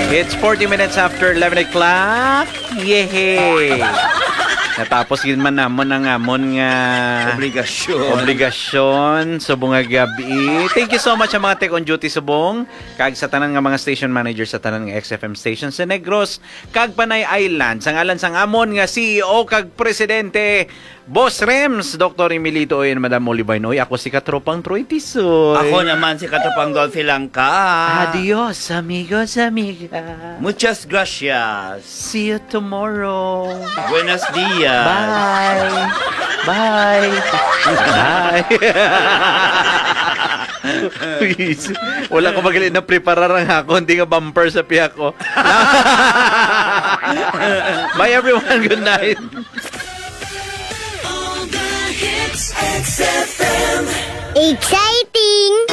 It's 40 minutes after 11 o'clock. Yehey! Natapos yun man namon ang amon nga obligasyon subong nga gabi. Thank you so much sa mga tech on duty subong kag sa tanan nga mga station manager sa tanan nga XFM station sa Negros kag Panay Island sa ngalan sang amon nga CEO kag presidente Boss Rems, Dr. Emilito and Madam Molly Bainoy. Ako si Katropang Troy Tisoy. Ako naman si Katropang Dolphy Langka. Adios, amigos, amiga. Muchas gracias. See you tomorrow. Buenos dias. Bye. Bye. Bye. Wala ko magaling na prepararang ako. Hindi nga bumper sa piyak ko. Bye everyone. Good night. XFM. Exciting!